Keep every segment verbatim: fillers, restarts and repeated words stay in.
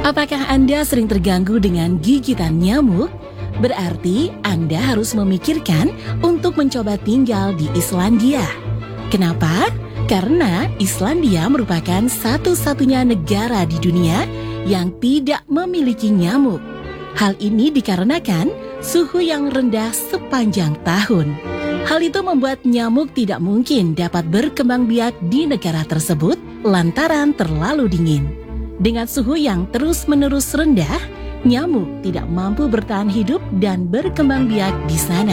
Apakah Anda sering terganggu dengan gigitan nyamuk? Berarti Anda harus memikirkan untuk mencoba tinggal di Islandia. Kenapa? Karena Islandia merupakan satu-satunya negara di dunia yang tidak memiliki nyamuk. Hal ini dikarenakan suhu yang rendah sepanjang tahun. Hal itu membuat nyamuk tidak mungkin dapat berkembang biak di negara tersebut lantaran terlalu dingin. Dengan suhu yang terus-menerus rendah, nyamuk tidak mampu bertahan hidup dan berkembang biak di sana.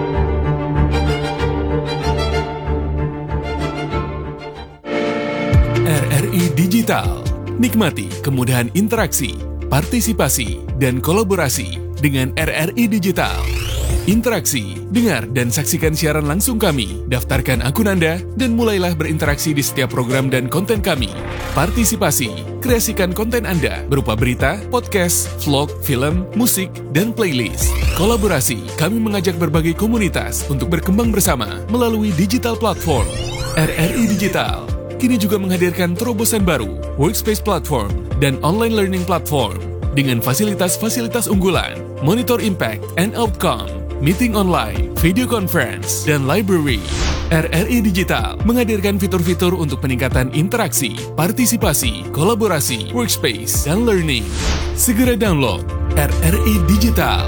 R R I Digital. Nikmati kemudahan interaksi, partisipasi, dan kolaborasi dengan R R I Digital. Interaksi, dengar dan saksikan siaran langsung kami, daftarkan akun Anda, dan mulailah berinteraksi di setiap program dan konten kami. Partisipasi, kreasikan konten Anda berupa berita, podcast, vlog, film, musik, dan playlist. Kolaborasi, kami mengajak berbagai komunitas untuk berkembang bersama melalui digital platform. R R I Digital kini juga menghadirkan terobosan baru, workspace platform, dan online learning platform dengan fasilitas-fasilitas unggulan, monitor impact and outcome, meeting online, video conference, dan library. R R I Digital menghadirkan fitur-fitur untuk peningkatan interaksi, partisipasi, kolaborasi, workspace, dan learning. Segera download R R I Digital.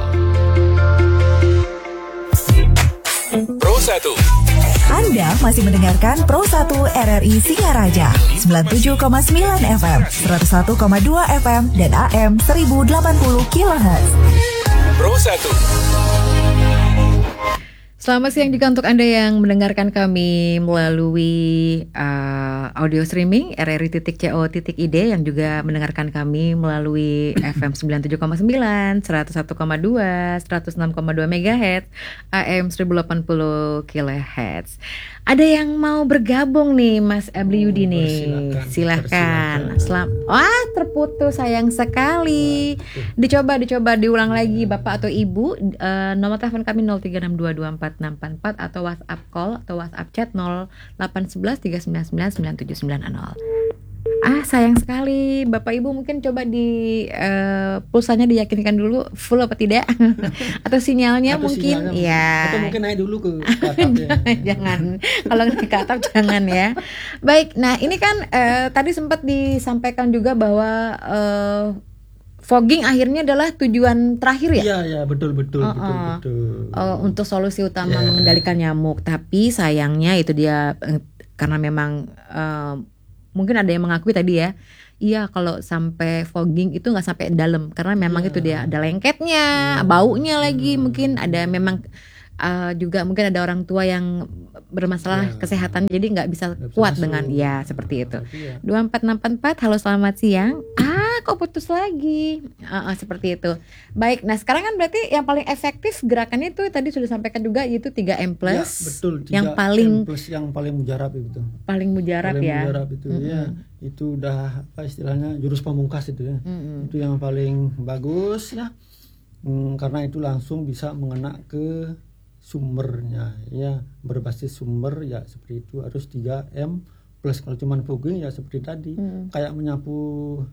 Pro satu. Anda masih mendengarkan Pro satu R R I Singaraja sembilan puluh tujuh koma sembilan F M, seratus satu koma dua F M, dan A M seribu delapan puluh kilohertz. Pro satu. Selamat siang juga untuk Anda yang mendengarkan kami melalui uh, audio streaming R R I titik co titik I D, yang juga mendengarkan kami melalui F M sembilan puluh tujuh koma sembilan, seratus satu koma dua, seratus enam koma dua megahertz, A M seribu delapan puluh kilohertz. Ada yang mau bergabung nih, Mas Abli Yudi nih. Silakan. Silakan. Selam- Wah, terputus, sayang sekali. Dicoba, dicoba diulang lagi Bapak atau Ibu. Uh, nomor telepon kami nol tiga enam dua dua empat enam empat empat atau WhatsApp call atau WhatsApp chat nol delapan satu satu tiga sembilan sembilan sembilan tujuh sembilan nol. Ah, sayang sekali. Bapak Ibu mungkin coba di uh, pulsanya diyakinkan dulu full apa tidak. Atau sinyalnya atau mungkin sinyalnya, ya. Atau mungkin naik dulu ke atapnya. Jangan. Kalau naik ke atap jangan ya. Baik, nah ini kan uh, tadi sempat disampaikan juga bahwa uh, fogging akhirnya adalah tujuan terakhir ya? Iya, ya, betul betul uh-uh. betul betul. Uh, untuk solusi utama yeah. mengendalikan nyamuk, tapi sayangnya itu dia uh, karena memang uh, mungkin ada yang mengakui tadi ya, iya kalau sampai fogging itu nggak sampai dalam karena memang yeah. itu dia ada lengketnya, yeah. baunya lagi, yeah. mungkin ada memang uh, juga mungkin ada orang tua yang bermasalah yeah. kesehatan jadi nggak bisa gak kuat bisa dengan ya seperti itu. Yeah. dua empat enam empat empat, halo selamat siang. Ah, kok putus lagi? Uh, uh, seperti itu. Baik, nah sekarang kan berarti yang paling efektif gerakannya itu tadi sudah sampaikan juga, yaitu tiga M plus. Ya, betul. Yang paling M plus yang paling mujarab itu. Paling mujarab paling ya. Mujarab itu mm-hmm. ya. Itu udah apa istilahnya jurus pamungkas itu ya. Mm-hmm. Itu yang paling bagus ya. Hmm, karena itu langsung bisa mengena ke sumbernya ya, berbasis sumber ya, seperti itu harus tiga M plus. Kalau cuma fogging ya seperti tadi mm. kayak menyapu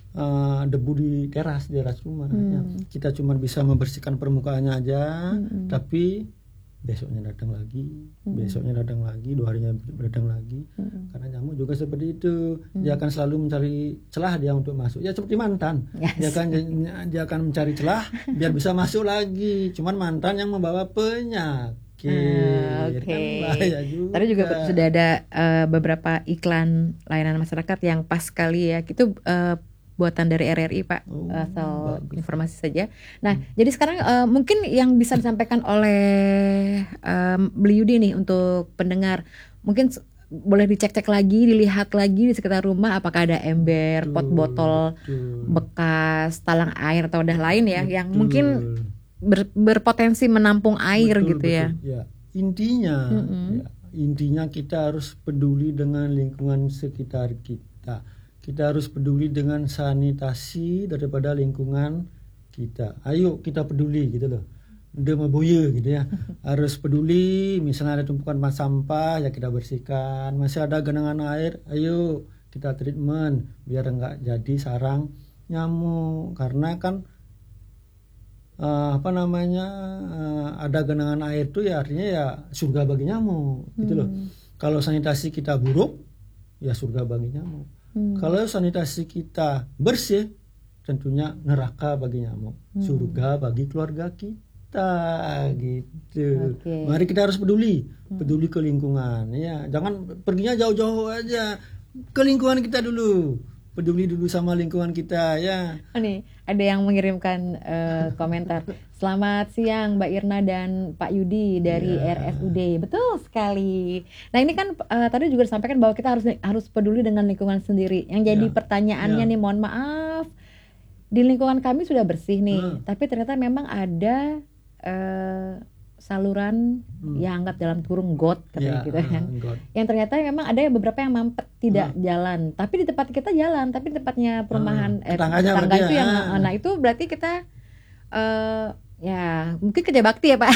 Uh, debu di teras di teras rumah. Hmm. Ya. Kita cuma bisa membersihkan permukaannya aja, hmm. tapi besoknya datang lagi, hmm. besoknya datang lagi, dua harinya datang lagi. Hmm. Karena nyamuk juga seperti itu, hmm. dia akan selalu mencari celah dia untuk masuk. Ya seperti mantan, yes. dia akan dia akan mencari celah biar bisa masuk lagi. Cuman mantan yang membawa penyakit. Ah, Oke. Okay. Kan juga. Tadi juga sudah ada uh, beberapa iklan layanan masyarakat yang pas sekali ya. Itu uh, buatan dari R R I Pak, oh, asal bagus. Informasi saja. Nah, hmm. jadi sekarang uh, mungkin yang bisa disampaikan oleh um, Beli Yudi nih untuk pendengar, mungkin boleh dicek-cek lagi, dilihat lagi di sekitar rumah apakah ada ember, betul, pot botol betul. bekas, talang air atau wadah lain ya, betul. yang mungkin ber, berpotensi menampung air betul, gitu betul. ya. ya. Intinya, mm-hmm. ya, intinya kita harus peduli dengan lingkungan sekitar kita. Kita harus peduli dengan sanitasi daripada lingkungan kita. Ayo kita peduli gitu loh. Udah maboya gitu ya. Harus peduli, misalnya ada tumpukan sampah ya kita bersihkan. Masih ada genangan air, ayo kita treatment biar enggak jadi sarang nyamuk karena kan uh, apa namanya uh, ada genangan air itu ya artinya ya surga bagi nyamuk hmm. gitu loh. Kalau sanitasi kita buruk ya surga bagi nyamuk. Hmm. Kalau sanitasi kita bersih tentunya neraka bagi nyamuk, hmm. surga bagi keluarga kita gitu. Okay. Mari kita harus peduli, peduli ke lingkungan ya. Jangan perginya jauh-jauh aja. Ke lingkungan kita dulu, peduli dulu sama lingkungan kita ya. Oh nih, ada yang mengirimkan uh, komentar. Selamat siang Mbak Irna dan Pak Yudi dari yeah. R S U D. Betul sekali. Nah ini kan uh, tadi juga disampaikan bahwa kita harus harus peduli dengan lingkungan sendiri. Yang jadi yeah. pertanyaannya yeah. nih, mohon maaf, di lingkungan kami sudah bersih nih, hmm. tapi ternyata memang ada uh, saluran hmm. yang anggap dalam kurung got katanya ya, gitu kan. Uh, yang ternyata memang ada beberapa yang mampet tidak hmm. jalan, tapi di tempat kita jalan, tapi di tempatnya perumahan hmm. eh, tetangga itu yang ah. nah itu berarti kita uh, ya mungkin kerja bakti ya Pak.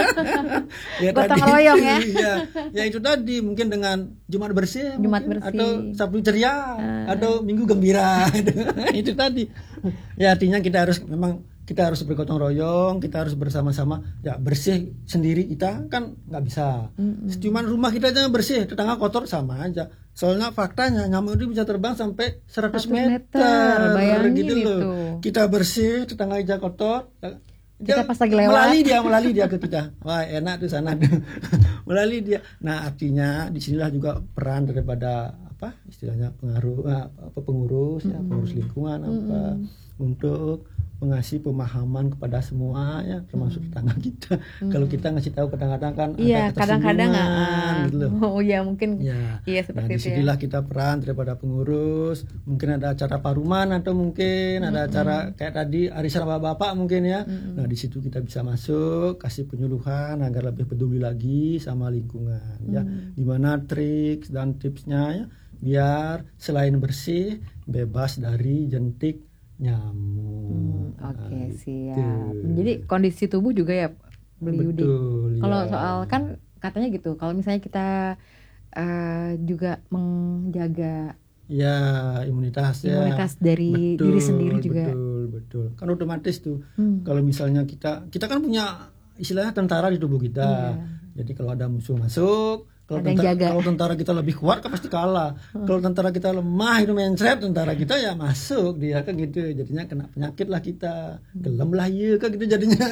Ya, gotong royong ya. ya. Ya itu tadi mungkin dengan Jumat bersih, Jumat mungkin, bersih atau Sabtu ceria, uh. atau Minggu gembira. Itu tadi. Ya artinya kita harus memang kita harus bergotong royong, kita harus bersama-sama. Ya bersih sendiri kita kan nggak bisa. Mm-hmm. Cuman rumah kita aja bersih, tetangga kotor sama aja. Soalnya faktanya nyamuk itu bisa terbang sampai seratus meter, bayangin gitu loh. Itu. Kita bersih, tetangga aja kotor. Kita pas lagi lewat melali dia, melali dia ke kita. Wah enak tuh sana. Melali dia. Nah artinya disinilah juga peran daripada apa istilahnya pengaruh apa pengurus, mm-hmm. ya, pengurus lingkungan apa mm-hmm. untuk mengasih pemahaman kepada semua ya termasuk hmm. tetangga kita. Hmm. Kalau kita ngasih tahu ke tetangga kan iya, ada kadang-kadang ketersinggungan gitu loh. Oh iya mungkin ya. Iya seperti nah, itu. Disinilah ya. kita peran daripada pengurus. Mungkin ada acara paruman atau mungkin hmm. ada acara kayak tadi arisan bapak-bapak mungkin ya. Hmm. Nah di situ kita bisa masuk kasih penyuluhan agar lebih peduli lagi sama lingkungan hmm. ya. Dimana trik dan tipsnya ya biar selain bersih bebas dari jentik nyamuk. Hmm, Oke okay, nah, siap. Itu. Jadi kondisi tubuh juga ya beli Yudi. Kalau ya. Soal kan katanya gitu. Kalau misalnya kita uh, juga menjaga ya imunitas, imunitas ya. dari betul, diri sendiri juga. Betul betul. Kan otomatis tuh. Hmm. Kalau misalnya kita kita kan punya istilahnya tentara di tubuh kita. Iya. Jadi kalau ada musuh masuk. Kalau tentara, kalau tentara kita lebih kuat kan pasti kalah. Hmm. Kalau tentara kita lemah itu mencret, tentara kita ya masuk dia kan gitu. Jadinya kena penyakit lah kita. Gelem lah iya kan gitu jadinya.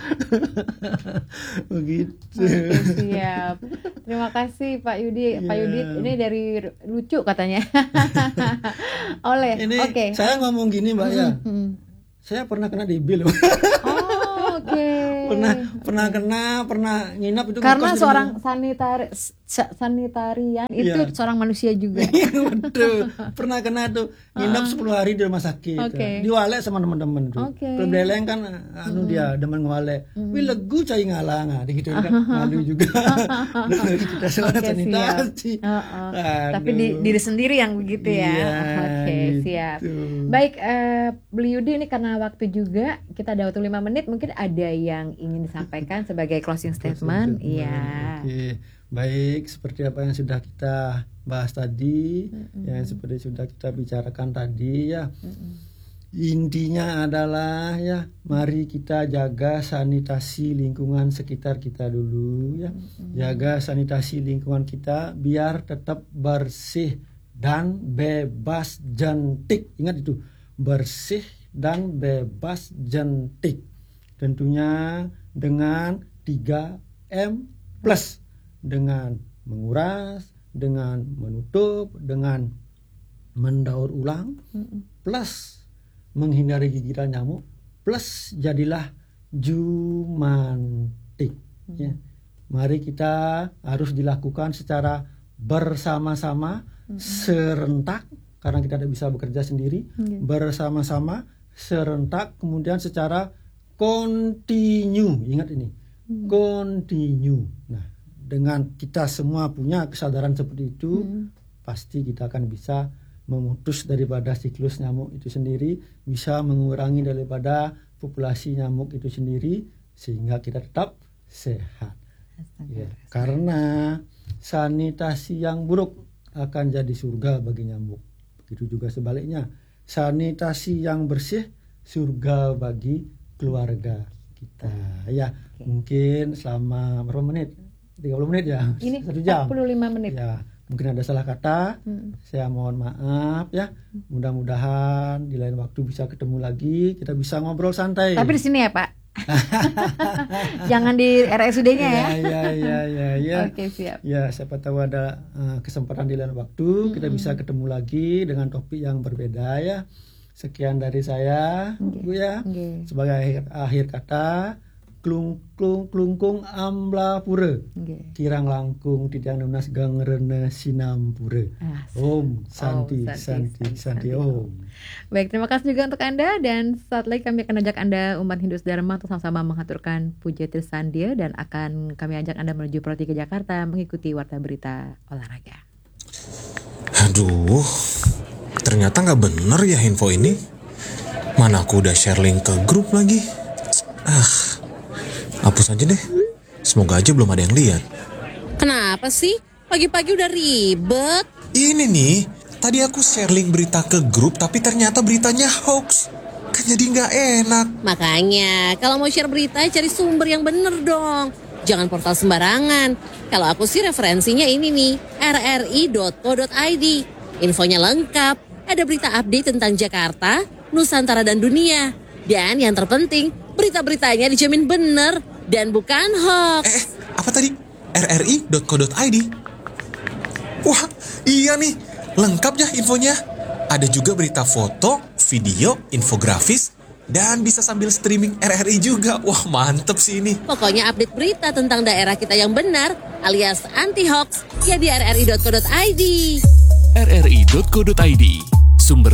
Begitu. Oke, siap. Terima kasih Pak Yudi. Yeah. Pak Yudi ini dari lucu katanya. Oleh. Ini okay. Saya ngomong gini Mbak ya. Saya pernah kena D B loh. Oh, oke. Okay. Pernah pernah kena, pernah nginap itu karena seorang sanitari sanitarian itu yeah. seorang manusia juga. Betul. Pernah kena tuh nginap uh. sepuluh hari di rumah sakit. Okay. Diwalek sama teman-teman tuh. Okay. Pelebeleng kan anu mm. dia demen ngwalek. Mm. Wih legu cai ngalang ah gitu kan. Malu juga. Kita seorang okay, sanitasi. Uh-uh. Tapi di, diri sendiri yang begitu ya. Yeah, Oke, okay, gitu. Siap. Baik, uh, Beli Yudi ini karena waktu juga kita ada waktu lima menit, mungkin ada yang ingin disampaikan sebagai closing statement. Iya. Oke. Baik, seperti apa yang sudah kita bahas tadi, mm-hmm. yang seperti sudah kita bicarakan tadi ya. Mm-hmm. Intinya adalah ya, mari kita jaga sanitasi lingkungan sekitar kita dulu ya. Mm-hmm. Jaga sanitasi lingkungan kita biar tetap bersih dan bebas jentik. Ingat itu, bersih dan bebas jentik. Tentunya dengan tiga M plus, dengan menguras, dengan menutup, dengan mendaur ulang, plus menghindari gigitan nyamuk, plus jadilah jumantik. Ya. Mari kita harus dilakukan secara bersama-sama, serentak, karena kita tidak bisa bekerja sendiri, bersama-sama, serentak, kemudian secara continue. Ingat ini, continue. Nah, dengan kita semua punya kesadaran seperti itu, hmm. pasti kita akan bisa memutus daripada siklus nyamuk itu sendiri, bisa mengurangi daripada populasi nyamuk itu sendiri, sehingga kita tetap sehat. Ya, karena sanitasi yang buruk akan jadi surga bagi nyamuk. Begitu juga sebaliknya, sanitasi yang bersih, surga bagi keluarga kita. Ya, okay. Mungkin selama berapa menit? tiga puluh menit ya? Ini satu jam. empat puluh lima menit. Ya, mungkin ada salah kata. Hmm. Saya mohon maaf ya. Mudah-mudahan di lain waktu bisa ketemu lagi, kita bisa ngobrol santai. Tapi di sini ya, Pak. Jangan di R S U D-nya ya. Ya, ya, ya, ya. Oke, siap. Ya, siapa tahu ada uh, kesempatan di lain waktu, hmm. kita bisa ketemu lagi dengan topik yang berbeda ya. Sekian dari saya, okay. Bu ya. Okay. Sebagai akhir, akhir kata, klung klung klungkung ambla pura, okay. Kirang langkung tidang nunas gangrene sinampura. Ah, om santi, oh, santi, santi, santi, om. Baik, terima kasih juga untuk Anda, dan saat lagi kami akan ajak Anda umat Hindu Dharma untuk sama-sama mengaturkan puja Trisandia, dan akan kami ajak Anda menuju Proti ke Jakarta mengikuti warta berita olahraga. Aduh, ternyata nggak bener ya info ini. Mana aku udah share link ke grup lagi. Ah, hapus aja deh. Semoga aja belum ada yang lihat. Kenapa sih? Pagi-pagi udah ribet. Ini nih, tadi aku share link berita ke grup, tapi ternyata beritanya hoax. Kan jadi nggak enak. Makanya, kalau mau share berita, cari sumber yang bener dong. Jangan portal sembarangan. Kalau aku sih referensinya ini nih, r r i dot co dot i d. Infonya lengkap. Ada berita update tentang Jakarta, Nusantara, dan dunia. Dan yang terpenting, berita-beritanya dijamin bener dan bukan hoax. Eh, apa tadi? r r i dot co dot i d. Wah, iya nih. Lengkap ya infonya. Ada juga berita foto, video, infografis, dan bisa sambil streaming R R I juga. Wah, mantep sih ini. Pokoknya update berita tentang daerah kita yang benar alias anti hoax ya di r r i dot co dot i d. r r i dot co dot i d, sumber